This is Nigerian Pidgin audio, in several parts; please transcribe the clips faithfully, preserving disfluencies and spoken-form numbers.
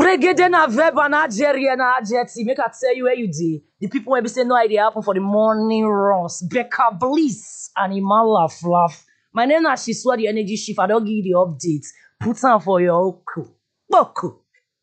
Reggae na verb and Algeria na adjective. Make I tell you where you did. The people will be saying no idea happen for the morning runs. Becca Bliss and Iman laugh laugh. My name is Shiswa, the energy shift. I don't give you the updates. Put on for your oku. Boku.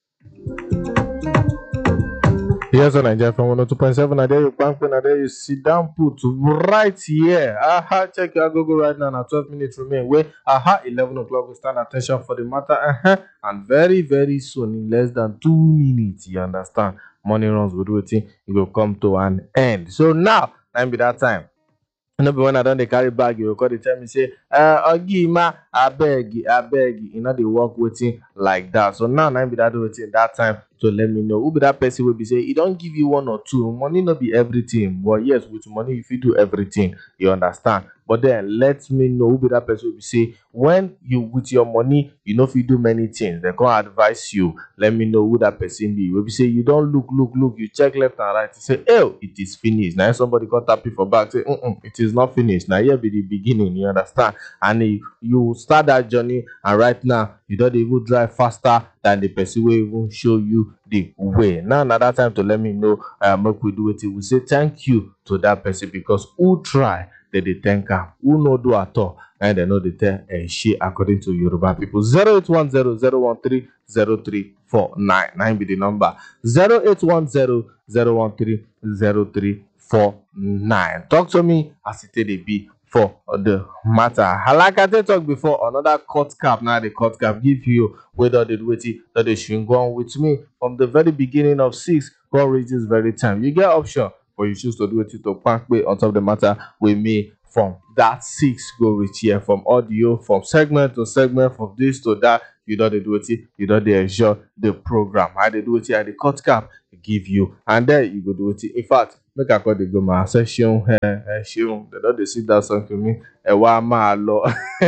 Yes, on Nigeria from one oh two point seven. I dare you bank when I dare you sit down, put right here. Aha, check your Google right now. Now twelve minutes remain. Wait, aha, eleven o'clock. We stand attention for the matter. Uh-huh. And very, very soon, in less than two minutes, you understand? Money runs will do it. It will come to an end. So now, time be that time. No be when I don't dey carry bag, you go dey tell me say, uh, Ogima, I beg, I beg, you know they work waiting like that. So now, now be that waiting that time to let me know who be that person will be say, he don't give you one or two. Money not be everything. But yes, with money if you do everything, you understand. But then let me know who be that person will be say, when you with your money, you know if you do many things, they can advise you. Let me know who that person be. Will be say you don't look, look, look, you check left and right, you say, oh, it is finished. Now somebody got tap you for back, say, mm-mm, it is not finished. Now here be the beginning, you understand? And you, you start that journey, and right now you don't even drive faster than the person will even show you the way. Now another time to let me know, um, make we do it. We say thank you to that person because who try, they dey thank am. Who no do at all, and they know they tell and she according to Yoruba people. zero eight one zero zero one three zero three four nine. Nine be the number. zero eight one zero zero one three zero three four nine. Talk to me as it dey be for the matter. Like I talk before, another cut cap. Now the cut cap give you whether they do it that they should go on with me from the very beginning of six. Go reach this very time. You get option. But you choose to do it to pack way on top of the matter with me from that six go reach here, from audio, from segment to segment, from this to that. You don't do it, you don't enjoy the program. I they do it here, the cut cap give you, and then you go do it. In fact, make a call the go my session here, show they don't sit that song to me. A while my lord.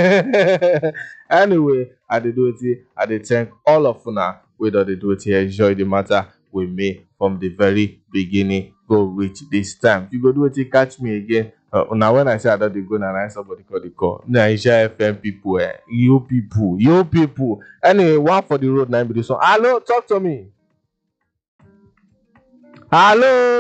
Anyway, I they do it, I they thank all of you now. Whether they do it here, enjoy the matter with me from the very beginning. Go reach this time. You go do it, catch me again. Uh, now when I say I don't go, now I somebody call the call. Nigeria F M people, eh? You people, you people. Anyway, one for the road, nine be this one. Hello, talk to me. Hello.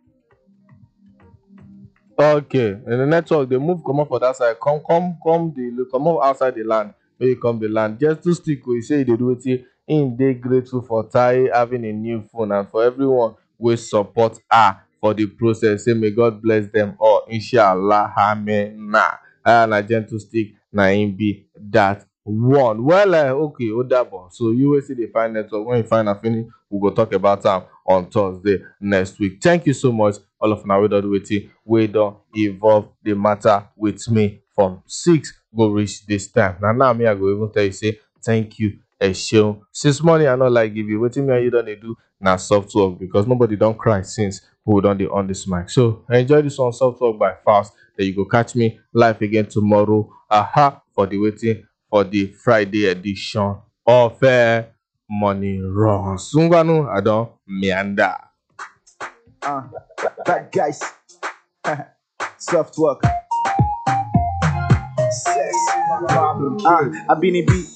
Okay, in the network they move come up for that side. Come, come, come. They come up outside the land. Where you come the land. Just to stick. You say they do it. In they grateful for Tai having a new phone and for everyone we support her for the process. Say may God bless them all. Inshallah. Amen. Nah. And a gentle stick. Na him be that one. Well, uh, okay, Odabo. So you will see the fine network. When you find a finish, we go talk about them on Thursday next week. Thank you so much. All of now we don't wait. We don't evolve the matter with me from six go reach this time. Now now me I go even tell you say thank you. A show since morning I not like give you waiting me and you don't do now soft work because nobody don't cry since who don't on this mic. So enjoy this one soft work by Fast. Then you go catch me live again tomorrow. Aha for the waiting for the Friday edition of uh, Money Runs. Sunganu I don't meander. Uh, bad guys. Soft work. Sex problem. Uh, I been a beat.